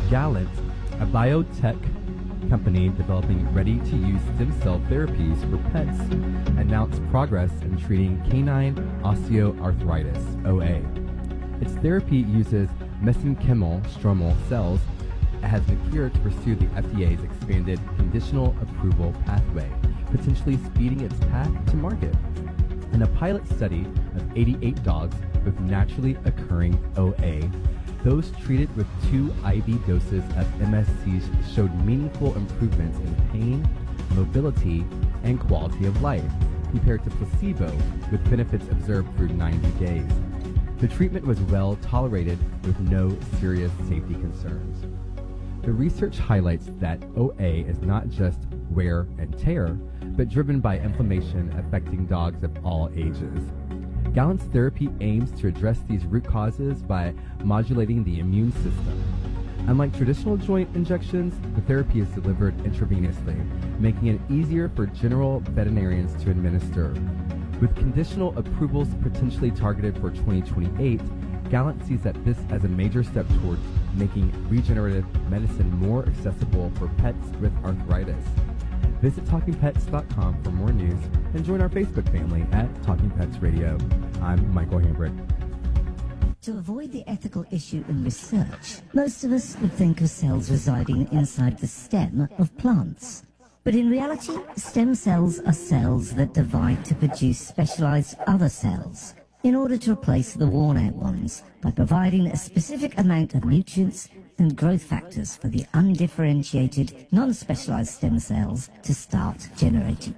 Gallant, a biotech company developing ready-to-use stem cell therapies for pets, announced progress in treating canine osteoarthritis, OA. Its therapy uses mesenchymal stromal cells and has been cleared to pursue the FDA's expanded conditional approval pathway, potentially speeding its path to market. In a pilot study of 88 dogs with naturally occurring OA, those treated with 2 IV doses of MSCs showed meaningful improvements in pain, mobility, and quality of life compared to placebo, with benefits observed through 90 days. The treatment was well tolerated with no serious safety concerns. The research highlights that OA is not just wear and tear, but driven by inflammation affecting dogs of all ages. Gallant's therapy aims to address these root causes by modulating the immune system. Unlike traditional joint injections, the therapy is delivered intravenously, making it easier for general veterinarians to administer. With conditional approvals potentially targeted for 2028, Gallant sees that this as a major step towards making regenerative medicine more accessible for pets with arthritis. Visit TalkingPets.com for more news and join our Facebook family at Talking Pets Radio. I'm Michael Hambrick. To avoid the ethical issue in research, most of us would think of cells residing inside the stem of plants. But in reality, stem cells are cells that divide to produce specialized other cells in order to replace the worn-out ones by providing a specific amount of nutrients and growth factors for the undifferentiated, non-specialized stem cells to start generating.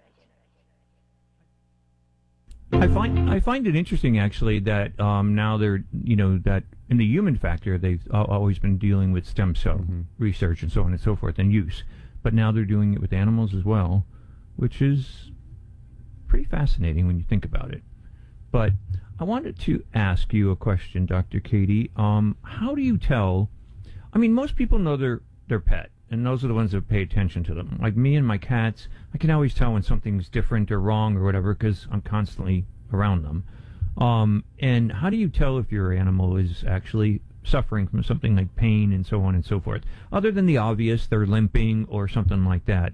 I find it interesting, actually, that now they're, that in the human factor, they've always been dealing with stem cell research and so on and so forth and use. But now they're doing it with animals as well, which is pretty fascinating when you think about it. But I wanted to ask you a question, Dr. Katie. How do you tell? I mean, most people know their pet, and those are the ones that pay attention to them. Like me and my cats, I can always tell when something's different or wrong or whatever because I'm constantly around them. And how do you tell if your animal is actually suffering from something like pain and so on and so forth, other than the obvious, they're limping or something like that?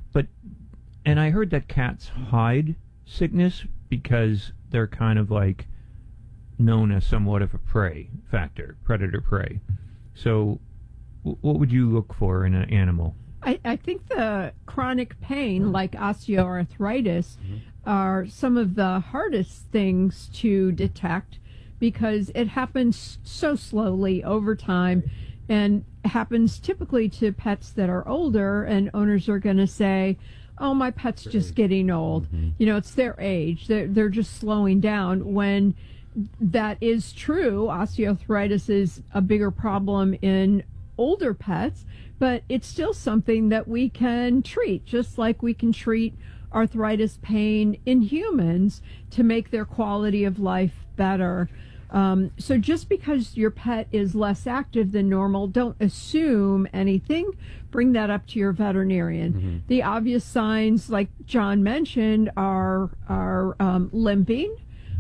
And I heard that cats hide sickness because they're kind of like known as somewhat of a prey factor, predator-prey. So what would you look for in an animal? I think the chronic pain, like osteoarthritis, are some of the hardest things to detect because it happens so slowly over time and happens typically to pets that are older, and owners are going to say, oh, my pet's just getting old. It's their age. They're just slowing down. When that is true, osteoarthritis is a bigger problem in older pets, but it's still something that we can treat, just like we can treat arthritis pain in humans to make their quality of life better. So just because your pet is less active than normal, don't assume anything. Bring that up to your veterinarian. The obvious signs, like John mentioned, are limping,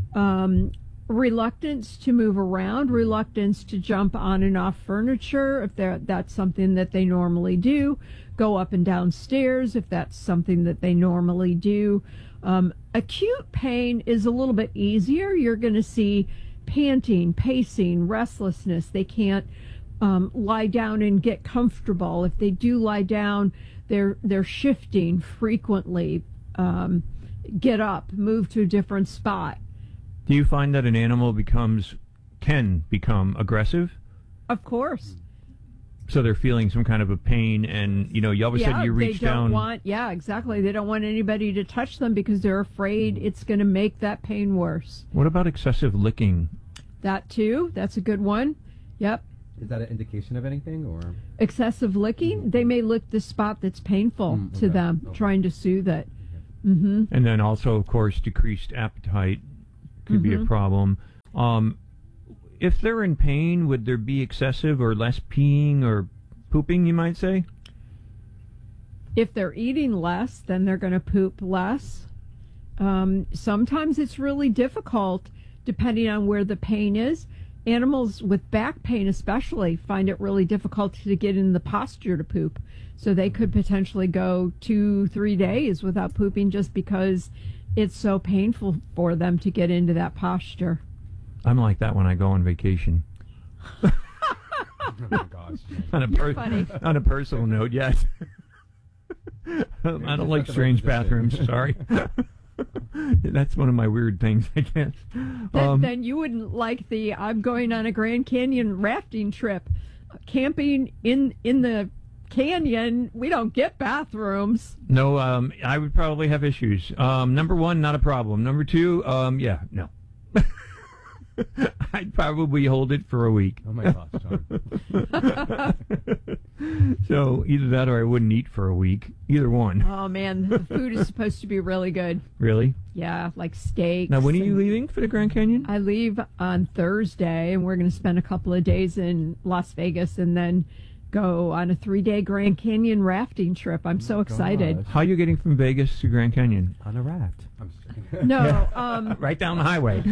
reluctance to move around, reluctance to jump on and off furniture if that's something that they normally do, go up and down stairs if that's something that they normally do. Acute pain is a little bit easier. You're going to see panting, pacing, restlessness. They can't lie down and get comfortable. If they do lie down, they're shifting frequently. Get up, move to a different spot. Do you find that an animal can become aggressive? Of course. So they're feeling some kind of a pain, and all of a sudden you reach down. Exactly. They don't want anybody to touch them because they're afraid it's going to make that pain worse. What about excessive licking? That too. That's a good one. Yep. Is that an indication of anything, or excessive licking? They may lick the spot that's painful to them, trying to soothe it. And then also, of course, decreased appetite could be a problem. If they're in pain, would there be excessive or less peeing or pooping, you might say? If they're eating less, then they're going to poop less. Sometimes it's really difficult, depending on where the pain is, animals with back pain especially find it really difficult to get in the posture to poop. So they could potentially go 2-3 days without pooping just because it's so painful for them to get into that posture. I'm like that when I go on vacation. Oh my gosh. On a personal note, yes. I don't like strange bathrooms. Sorry. That's one of my weird things, I guess. Then you wouldn't like the I'm going on a Grand Canyon rafting trip. Camping in the canyon, we don't get bathrooms. No, I would probably have issues. Number one, not a problem. Number two, yeah, no. I'd probably hold it for a week. Oh my gosh, John. So either that or I wouldn't eat for a week. Either one. Oh man, the food is supposed to be really good. Really? Yeah, like steaks. Now, when are you leaving for the Grand Canyon? I leave on Thursday, and we're going to spend a couple of days in Las Vegas and then go on a 3-day Grand Canyon rafting trip. I'm so excited. How are you getting from Vegas to Grand Canyon? On a raft. I'm just kidding. No, Right down the highway.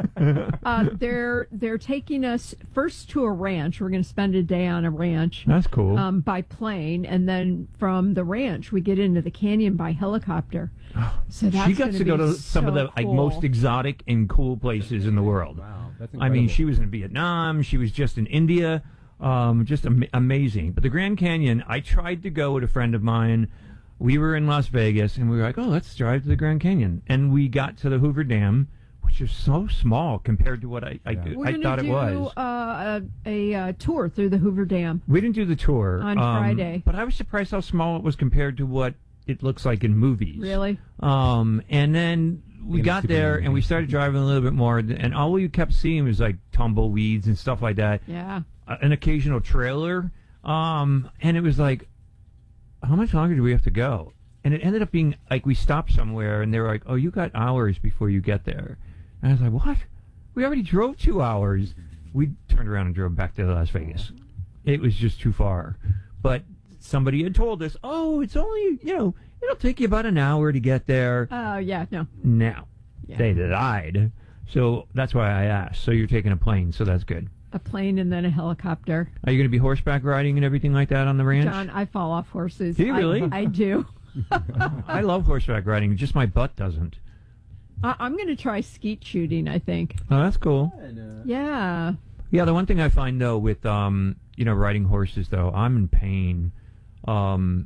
they're taking us first to a ranch. We're going to spend a day on a ranch. That's cool. By plane, and then from the ranch we get into the canyon by helicopter. So that's She got to go to some of the cool. most exotic and cool places in the world. Wow, that's I incredible. mean, she was in Vietnam. She was just in India. Just amazing. But the Grand Canyon, I tried to go with a friend of mine. We were in Las Vegas, and we were like, oh, let's drive to the Grand Canyon. And we got to the Hoover Dam, which is so small compared to what I thought it was. We're going to do a tour through the Hoover Dam. We didn't do the tour. On Friday. But I was surprised how small it was compared to what it looks like in movies. Really? And then we got there, and we started driving a little bit more, and all we kept seeing was, like, tumbleweeds and stuff like that. Yeah. An occasional trailer, and it was like, how much longer do we have to go? And it ended up being like we stopped somewhere, and they were like, oh, you got hours before you get there. And I was like, what? We already drove 2 hours. We turned around and drove back to Las Vegas. It was just too far. But somebody had told us, oh, it's only, it'll take you about an hour to get there. Oh, yeah, no. Now, Yeah. they lied. So that's why I asked. So you're taking a plane, so that's good. A plane and then a helicopter. Are you going to be horseback riding and everything like that on the ranch? John, I fall off horses. Do you really? I do. I love horseback riding, just my butt doesn't. I'm going to try skeet shooting, I think. Oh, that's cool. Yeah. Yeah, the one thing I find, though, with, riding horses, though, I'm in pain. My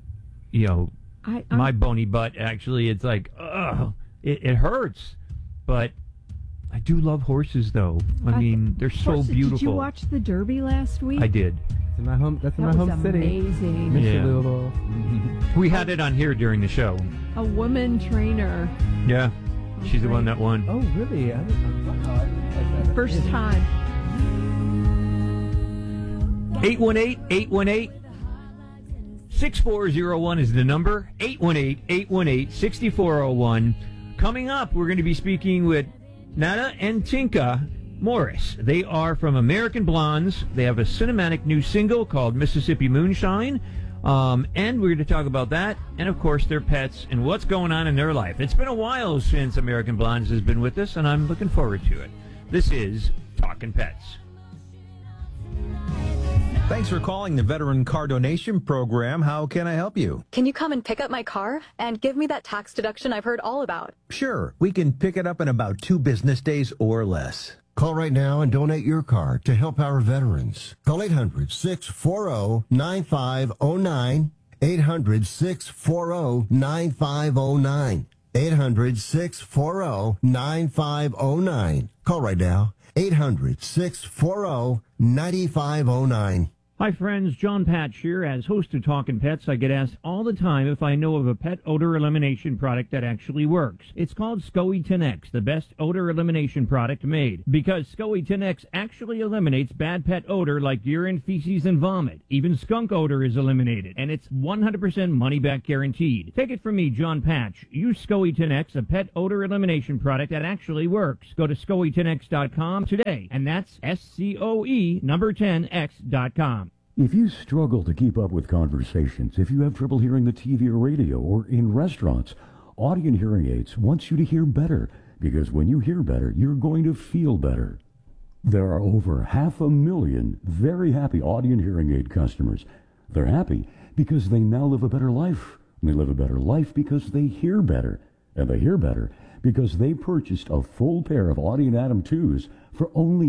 bony butt, actually, it's like, ugh, it hurts. But I do love horses, though. I mean, they're so beautiful. Did you watch the Derby last week? I did. It's in my home. That's in That my was home city. amazing. Yeah. Louisville. We had it on here during the show. A woman trainer. Yeah. She's the one that won. Oh, really? I didn't realize that. First time. 818-818-6401 is the number. 818-818-6401. Coming up, we're going to be speaking with Nada and Tinka Morris. They are from American Blondes. They have a cinematic new single called Mississippi Moonshine. And we're going to talk about that and, of course, their pets and what's going on in their life. It's been a while since American Blondes has been with us, and I'm looking forward to it. This is Talkin' Pets. Thanks for calling the Veteran Car Donation Program. How can I help you? Can you come and pick up my car and give me that tax deduction I've heard all about? Sure, we can pick it up in about 2 business days or less. Call right now and donate your car to help our veterans. Call 800-640-9509. 800-640-9509. 800-640-9509. Call right now. 800-640-9509. Hi, friends. John Patch here. As host of Talkin' Pets, I get asked all the time if I know of a pet odor elimination product that actually works. It's called SCOE 10X, the best odor elimination product made. Because SCOE 10X actually eliminates bad pet odor like urine, feces, and vomit. Even skunk odor is eliminated, and it's 100% money-back guaranteed. Take it from me, John Patch. Use SCOE 10X, a pet odor elimination product that actually works. Go to SCOE10X.com today, and that's SCOE number 10X.com. If you struggle to keep up with conversations, if you have trouble hearing the TV or radio, or in restaurants, Audient Hearing Aids wants you to hear better, because when you hear better, you're going to feel better. There are over 500,000 very happy Audien hearing aid customers. They're happy because they now live a better life. And they live a better life because they hear better. And they hear better because they purchased a full pair of Audien Adam 2s for only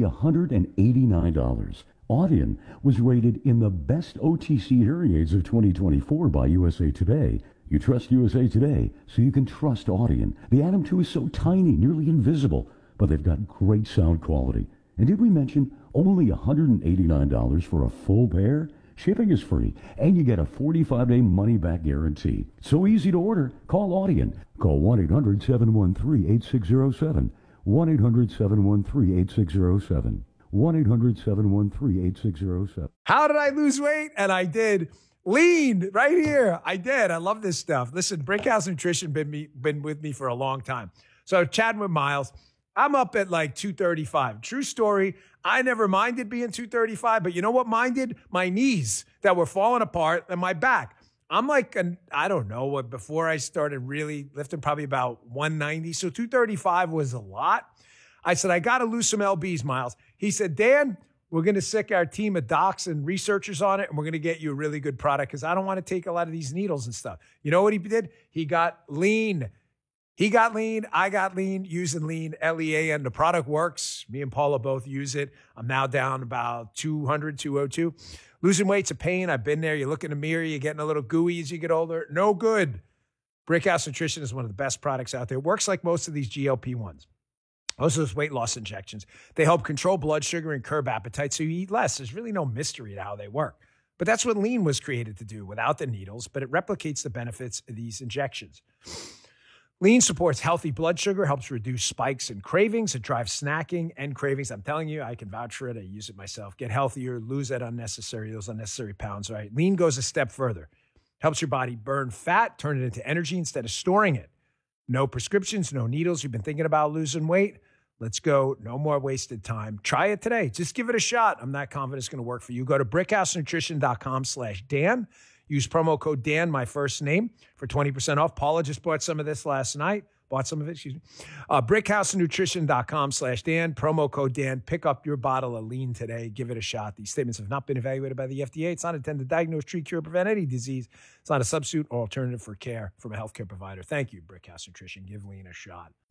$189. Audien was rated in the best OTC hearing aids of 2024 by USA Today. You trust USA Today, so you can trust Audien. The Adam 2 is so tiny, nearly invisible, but they've got great sound quality. And did we mention only $189 for a full pair? Shipping is free, and you get a 45-day money-back guarantee. So easy to order. Call Audien. Call 1-800-713-8607. 1-800-713-8607. 1-800-713-8607. How did I lose weight? And I did. Lean right here. I did. I love this stuff. Listen, Brickhouse Nutrition been with me for a long time. So chatting with Miles, I'm up at like 235. True story. I never minded being 235, but you know what minded? My knees that were falling apart and my back. I'm like, I don't know what, before I started really lifting, probably about 190. So 235 was a lot. I said, I got to lose some LBs, Miles. He said, Dan, we're going to sick our team of docs and researchers on it, and we're going to get you a really good product because I don't want to take a lot of these needles and stuff. You know what he did? He got lean. He got lean. I got lean using lean, LEAN. The product works. Me and Paula both use it. I'm now down about 200, 202. Losing weight's a pain. I've been there. You look in the mirror. You're getting a little gooey as you get older. No good. Brickhouse Nutrition is one of the best products out there. It works like most of these GLP-1s. Most of those weight loss injections. They help control blood sugar and curb appetite so you eat less. There's really no mystery to how they work. But that's what lean was created to do without the needles, but it replicates the benefits of these injections. Lean supports healthy blood sugar, helps reduce spikes and cravings. It drives snacking and cravings. I'm telling you, I can vouch for it. I use it myself. Get healthier, lose those unnecessary pounds, right? Lean goes a step further. Helps your body burn fat, turn it into energy instead of storing it. No prescriptions, no needles. You've been thinking about losing weight? Let's go. No more wasted time. Try it today. Just give it a shot. I'm not confident it's going to work for you. Go to brickhousenutrition.com/Dan. Use promo code Dan, my first name, for 20% off. Paula just bought some of this last night. Brickhousenutrition.com/Dan. Promo code Dan. Pick up your bottle of lean today. Give it a shot. These statements have not been evaluated by the FDA. It's not intended to diagnose, treat, cure, or prevent any disease. It's not a substitute or alternative for care from a healthcare provider. Thank you, Brickhouse Nutrition. Give lean a shot.